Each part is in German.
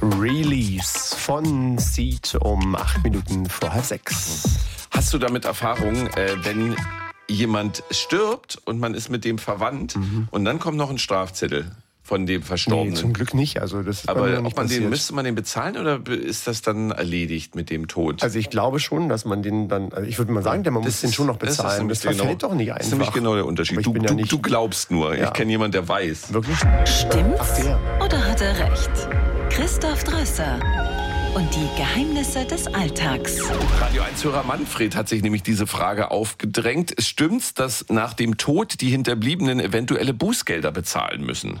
Release von Seed um 6:08. Hast du damit Erfahrung, wenn jemand stirbt und man ist mit dem verwandt und dann kommt noch ein Strafzettel von dem Verstorbenen? Nee, zum Glück nicht. Also das ist aber nicht passiert. Müsste man den bezahlen oder ist das dann erledigt mit dem Tod? Also ich glaube schon, dass man den dann, also ich würde mal sagen, man muss den schon noch bezahlen. Das verfällt doch nicht einfach. Das ist nämlich genau der Unterschied. Du glaubst nur. Ja. Ich kenne jemanden, der weiß. Wirklich? Stimmt's? Oder hat er recht? Christoph Drösser und die Geheimnisse des Alltags. Radio 1-Hörer Manfred hat sich nämlich diese Frage aufgedrängt. Stimmt's, dass nach dem Tod die Hinterbliebenen eventuelle Bußgelder bezahlen müssen?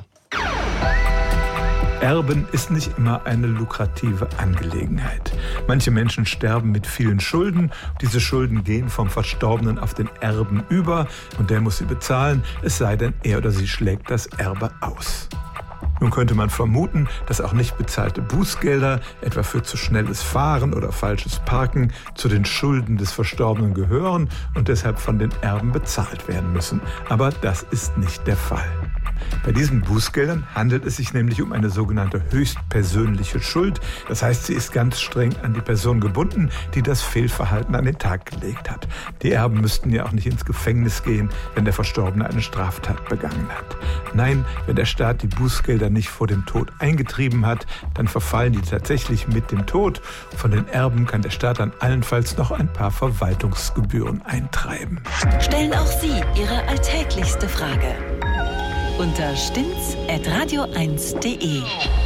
Erben ist nicht immer eine lukrative Angelegenheit. Manche Menschen sterben mit vielen Schulden. Diese Schulden gehen vom Verstorbenen auf den Erben über und der muss sie bezahlen, es sei denn, er oder sie schlägt das Erbe aus. Nun könnte man vermuten, dass auch nicht bezahlte Bußgelder, etwa für zu schnelles Fahren oder falsches Parken, zu den Schulden des Verstorbenen gehören und deshalb von den Erben bezahlt werden müssen. Aber das ist nicht der Fall. Bei diesen Bußgeldern handelt es sich nämlich um eine sogenannte höchstpersönliche Schuld. Das heißt, sie ist ganz streng an die Person gebunden, die das Fehlverhalten an den Tag gelegt hat. Die Erben müssten ja auch nicht ins Gefängnis gehen, wenn der Verstorbene eine Straftat begangen hat. Nein, wenn der Staat die Bußgelder nicht vor dem Tod eingetrieben hat, dann verfallen die tatsächlich mit dem Tod. Von den Erben kann der Staat dann allenfalls noch ein paar Verwaltungsgebühren eintreiben. Stellen auch Sie Ihre alltäglichste Frage unter stimmt's@radio1.de.